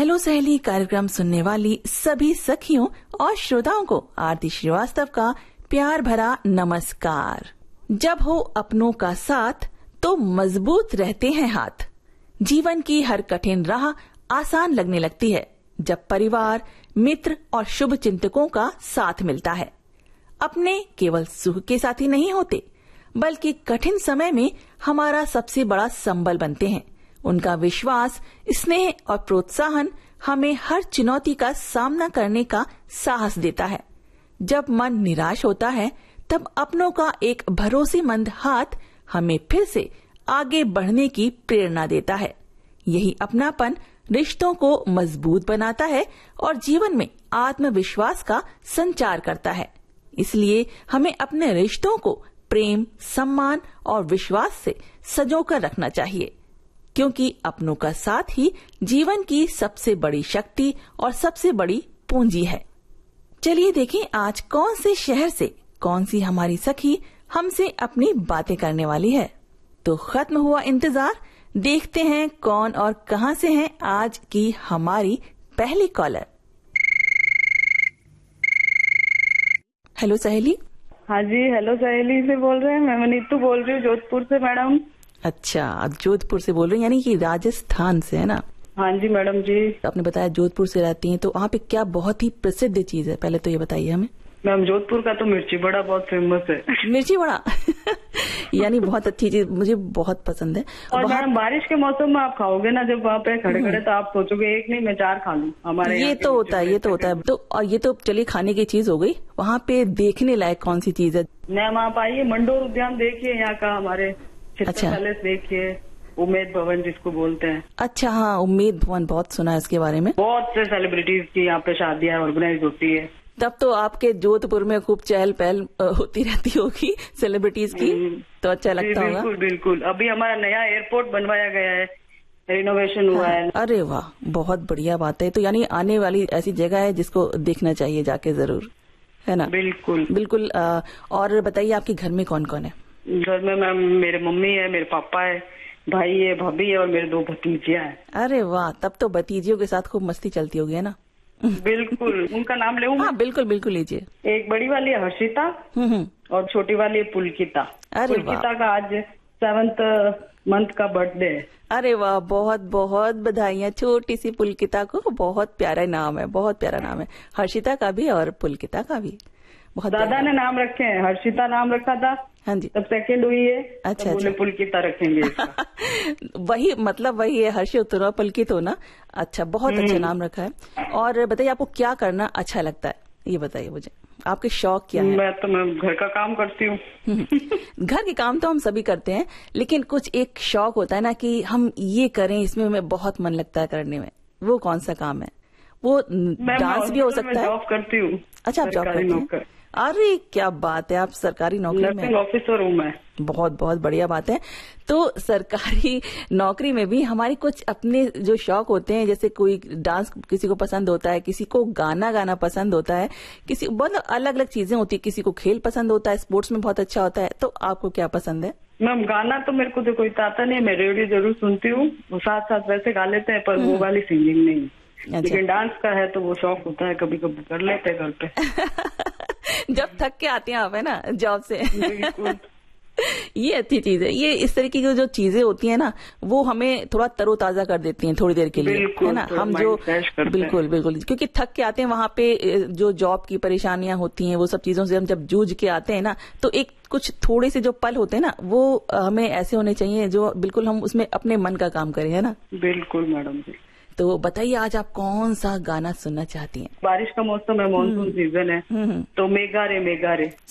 Hello सहेली कार्यक्रम सुनने वाली सभी सखियों और श्रोताओं को आरती श्रीवास्तव का प्यार भरा नमस्कार। जब हो अपनों का साथ तो मजबूत रहते हैं हाथ। जीवन की हर कठिन राह आसान लगने लगती है जब परिवार, मित्र और शुभ चिंतकों का साथ मिलता है। अपने केवल सुख के साथी नहीं होते, बल्कि कठिन समय में हमारा सबसे बड़ा संबल बनते हैं। उनका विश्वास, स्नेह और प्रोत्साहन हमें हर चुनौती का सामना करने का साहस देता है। जब मन निराश होता है, तब अपनों का एक भरोसेमंद हाथ हमें फिर से आगे बढ़ने की प्रेरणा देता है। यही अपनापन रिश्तों को मजबूत बनाता है और जीवन में आत्मविश्वास का संचार करता है। इसलिए हमें अपने रिश्तों को प्रेम, सम्मान और विश्वास से संजोकर रखना चाहिए, क्योंकि अपनों का साथ ही जीवन की सबसे बड़ी शक्ति और सबसे बड़ी पूंजी है। चलिए देखें आज कौन से शहर से कौन सी हमारी सखी हमसे अपनी बातें करने वाली है। तो खत्म हुआ इंतजार, देखते हैं कौन और कहां से हैं आज की हमारी पहली कॉलर। हेलो सहेली। हाँ जी, हेलो सहेली से बोल रहे हैं। मैं नीतू बोल रही हूँ जोधपुर से मैडम। अच्छा, आप जोधपुर से बोल रही हैं, यानी कि राजस्थान से, है ना? हाँ जी मैडम जी। आपने बताया जोधपुर से रहती हैं, तो वहाँ पे क्या बहुत ही प्रसिद्ध चीज है, पहले तो ये बताइए हमें। मैम जोधपुर का तो मिर्ची बड़ा बहुत फेमस है। मिर्ची बड़ा यानी बहुत अच्छी चीज, मुझे बहुत पसंद है। और मैडम बारिश के मौसम में आप खाओगे ना, जब वहाँ पे खड़े खड़े, तो आप सोचोगे एक नहीं मैं 4 खा लूं। हमारे ये तो होता है, ये तो होता है। तो और ये तो चलिए खाने की चीज हो गई। वहाँ पे देखने लायक कौन सी चीज है? मैम आप आइए, मंडोर उद्यान देखिए, यहाँ का हमारे अच्छा, पैलेस देखिए, उम्मेद भवन जिसको बोलते हैं। अच्छा, हाँ, उम्मेद भवन बहुत सुना है इसके बारे में। बहुत से सेलिब्रिटीज की यहाँ पे शादियाँ ऑर्गेनाइज होती है। तब तो आपके जोधपुर में खूब चहल पहल होती रहती होगी सेलिब्रिटीज की, तो अच्छा लगता होगा। बिल्कुल बिल्कुल। अभी हमारा नया एयरपोर्ट बनवाया गया है, रिनोवेशन हुआ है। अरे वाह, बहुत बढ़िया बात है। तो यानी आने वाली ऐसी जगह है जिसको देखना चाहिए जाके जरूर, है ना? बिल्कुल बिल्कुल। और बताइए आपके घर में कौन कौन है? घर में मैम मेरे मम्मी है, मेरे पापा है, भाई है, भाभी है और मेरे 2 भतीजियां हैं। अरे वाह, तब तो भतीजियों के साथ खूब मस्ती चलती होगी, है ना? बिल्कुल। उनका नाम ले? हाँ बिल्कुल बिल्कुल लीजिए। एक बड़ी वाली है हर्षिता और छोटी वाली है पुलकिता। अरे पुलकिता का आज 7th मंथ का बर्थडे है। अरे वाह, बहुत बहुत बधाइयाँ छोटी सी पुलकिता को। बहुत प्यारा नाम है, बहुत प्यारा नाम है, हर्षिता का भी और पुलकिता का भी। बहुत दादा ने नाम रखे हैं, हर्षिता नाम रखा था। हाँ जी। तब सेकेंड हुई है। अच्छा, बोले पुलकिता रखेंगे इसका। वही मतलब वही है, हर्षित हो पुलकित हो ना। अच्छा, बहुत अच्छा नाम रखा है। और बताइए आपको क्या करना अच्छा लगता है, ये बताइए मुझे, आपके शौक क्या है? मैं घर का काम करती हूँ। घर के काम तो हम सभी करते हैं, लेकिन कुछ एक शौक होता है ना कि हम ये करें, इसमें हमें बहुत मन लगता है करने में। वो कौन सा काम है? वो डांस भी हो सकता है। जॉब करती हूँ। अच्छा, आप जॉब करती हैं? अरे क्या बात है, आप सरकारी नौकरी में? नर्सिंग ऑफिसर हूँ मैं। बहुत बहुत बढ़िया बात है। तो सरकारी नौकरी में भी हमारी कुछ अपने जो शौक होते हैं, जैसे कोई डांस किसी को पसंद होता है, किसी को गाना गाना पसंद होता है, किसी बहुत अलग अलग चीजें होती है, किसी को खेल पसंद होता है, स्पोर्ट्स में बहुत अच्छा होता है। तो आपको क्या पसंद है? मैम गाना तो मेरे को तो कोई आता नहीं, मैं रेडियो जरूर सुनती हूँ, वो साथ साथ वैसे गा लेते हैं, पर वो वाली सिंगिंग नहीं। अच्छा। लेकिन डांस का है तो वो शौक होता है, कभी कभी कर लेते हैं घर पे। जब थक के आते हैं आप, है ना, जॉब से। बिल्कुल। ये अच्छी चीज है। ये इस तरीके की जो चीजें होती है ना, वो हमें थोड़ा तरोताजा कर देती हैं थोड़ी देर के लिए, है ना? हम जो बिल्कुल बिल्कुल, क्योंकि थक के आते हैं, वहां पे जो जॉब की परेशानियां होती हैं, वो सब चीजों से हम जब जूझ के आते हैं ना, तो एक कुछ थोड़े से जो पल होते हैं ना, वो हमें ऐसे होने चाहिए जो बिल्कुल हम उसमें अपने मन का काम करें, है ना? बिल्कुल मैडम जी। तो बताइए आज आप कौन सा गाना सुनना चाहती हैं? बारिश का मौसम है, मानसून सीजन है, तो मेघा रे